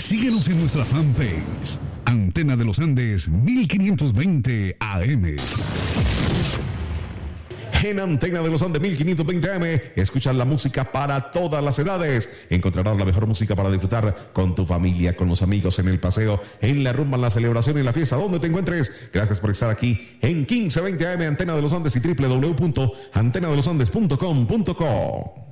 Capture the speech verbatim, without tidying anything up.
Síguenos en nuestra fanpage, Antena de los Andes mil quinientos veinte A M. En Antena de los Andes mil quinientos veinte A M, escuchas la música para todas las edades. Encontrarás la mejor música para disfrutar con tu familia, con los amigos, en el paseo, en la rumba, en la celebración, en la fiesta, donde te encuentres. Gracias por estar aquí en quince veinte A M, Antena de los Andes y doble u doble u doble u punto antena de los andes punto com punto co.